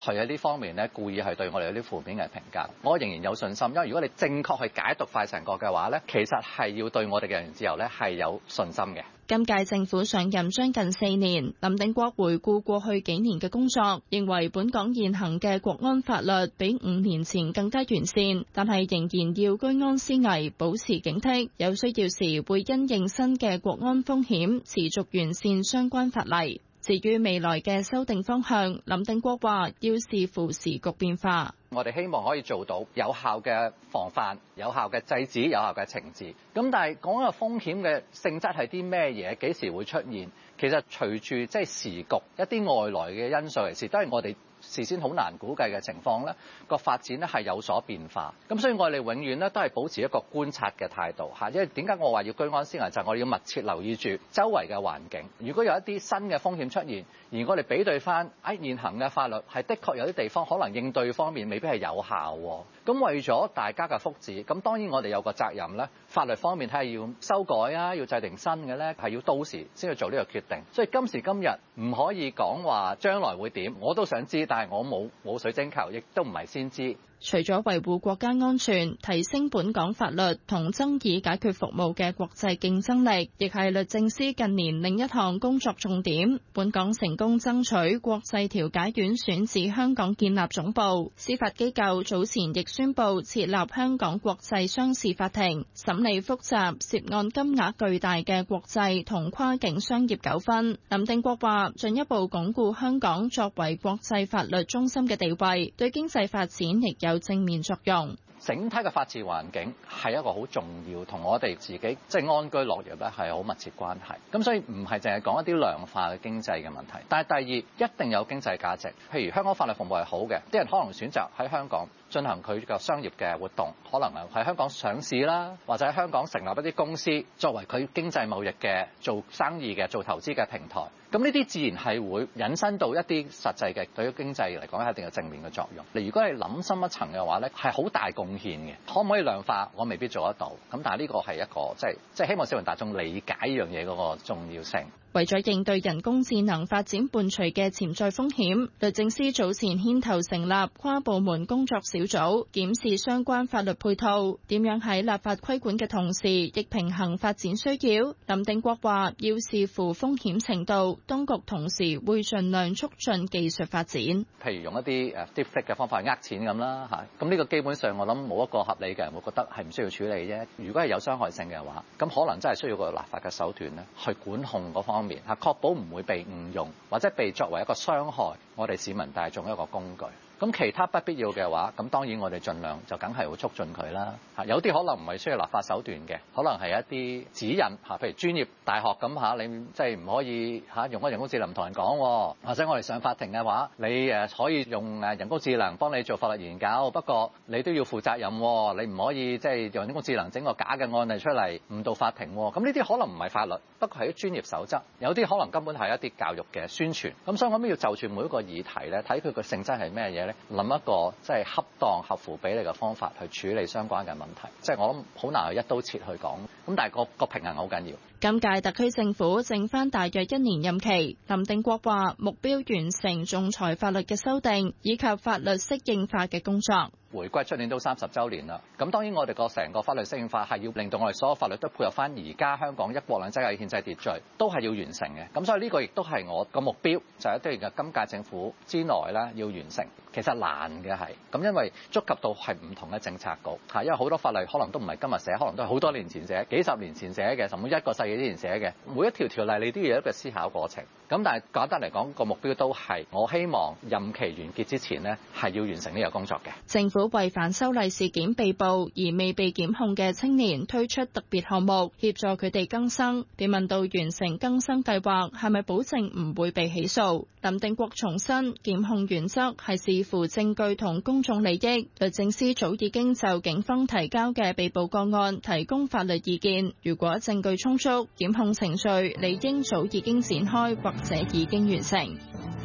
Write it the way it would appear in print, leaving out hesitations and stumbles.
佢喺呢方面咧，故意係對我哋有啲負面嘅評價。我仍然有信心，因為如果你正確去解讀快成個嘅話咧，其實係要對我哋嘅人員自由咧係有信心嘅。 今屆政府上任將近4年，林定國回顧過去幾年嘅工作，認為本港現行嘅國安法律比5年前更加完善，但係仍然要居安思危，保持警惕，有需要時會因應新嘅國安風險，持續完善相關法例。至於未來嘅修訂方向，林定國話要視乎時局變化。 我哋希望可以做到有效嘅防範、有效嘅制止、有效嘅懲治。咁但係講個風險嘅性質係啲咩嘢？幾時會出現？其實隨住即係時局一啲外來嘅因素嚟，都係我哋事先好難估計嘅情況咧，個發展咧係有所變化。咁所以我哋永遠咧都係保持一個觀察嘅態度嚇。因為點解我話要居安思危，就係我哋要密切留意住周圍嘅環境。如果有一啲新嘅風險出現，而我哋比對翻現行嘅法律，係的確有啲地方可能應對方面未必係有效。咁為咗大家嘅福祉，咁當然我哋有個責任咧，法律方面睇下要修改啊，要制定新嘅咧，係要到時先去做呢個決定。所以今時今日唔可以講話將來會點，我都想知，但係我冇水晶球，亦都唔係先知。 除咗維護國家安全、提升本港法律同爭議解決服務嘅國際競爭力，亦係律政司近年另一項工作重點。本港成功爭取國際調解院選址香港建立總部，司法機構早前亦宣布設立香港國際商事法庭，審理複雜涉案金額巨大嘅國際同跨境商業糾紛。林定國話：進一步鞏固香港作為國際法律中心嘅地位，對經濟發展亦有正面作用。 整體嘅法治環境係一個好重要，同我哋自己即係安居樂業咧係好密切關係。咁所以唔係淨係講一啲量化嘅經濟嘅問題，但係第二一定有經濟價值。譬如香港法律服務係好嘅，啲人可能選擇喺香港進行佢嘅商業嘅活動，可能喺香港上市啦，或者喺香港成立一啲公司作為佢經濟貿易嘅做生意嘅做投資嘅平台。咁呢啲自然係會引申到一啲實際嘅對於經濟嚟講係一定有正面嘅作用。你如果係諗深一層嘅話咧，係好大貢獻嘅。可唔可以量化？我未必做得到。咁但係呢個係一個即係希望市民大眾理解呢樣嘢嗰個重要性。 為咗應對人工智能發展伴隨嘅潛在風險，律政司早前牽頭成立跨部門工作小組，檢視相關法律配套，點樣喺立法規管嘅同時，亦平衡發展需要。林定國話：要視乎風險程度，當局同時會盡量促進技術發展。 譬如用一啲deepfake 嘅方法呃錢咁啦嚇，咁呢個基本上我諗冇一個合理嘅人會覺得係唔需要處理啫。如果係有傷害性嘅話，咁可能真係需要個立法嘅手段咧，去管控嗰方面嚇，確保唔會被誤用或者被作為一個傷害我哋市民大眾一個工具。咁其他不必要嘅話，咁當然我哋盡量就梗係會促進佢啦。嚇，有啲可能唔係需要立法手段嘅，可能係一啲指引嚇，譬如專業大學咁嚇，你即係唔可以嚇用人工智能同人講，或者我哋上法庭嘅話，你可以用人工智能幫你做法律研究，不過你都要負責任，你唔可以即係用人工智能整個假嘅案例出嚟誤導法庭。咁呢啲可能唔係法律，不過係啲專業守則，有啲可能根本係一啲教育嘅宣傳。咁所以我諗要就住每一個議題咧，睇佢個性質係咩嘢咧，諗一個即係恰當合乎比例嘅方法去處理相關嘅問題。即係我諗好難去一刀切去講，咁但係個平衡好緊要。 今屆特區政府剩返大約1年任期，林定國話目標完成仲裁法律嘅修訂以及法律適應法嘅工作。 回歸出年都30週年啦，咁當然我哋個成個法律適應法係要令到我哋所有法律都配合翻而家香港一國兩制嘅憲制秩序，都係要完成嘅。咁所以呢個亦都係我個目標，就係一定嘅今屆政府之內咧要完成。其實難嘅係咁，因為觸及到係唔同嘅政策局嚇，因為好多法例可能都唔係今日寫，可能都係好多年前寫、幾十年前寫嘅，甚至1個世紀之前寫嘅。每一條條例你都要有一個思考過程。咁但係簡單嚟講，個目標都係我希望任期完結之前呢係要完成呢個工作嘅。 政府為反修例事件被捕而未被檢控嘅青年推出特別項目，協助佢哋更生。被問到完成更生計劃係咪保證唔會被起訴，林定國重申檢控原則係視乎證據同公眾利益。律政司早已經就警方提交嘅被捕個案提供法律意見，如果證據充足，檢控程序理應早已經展開或者已經完成。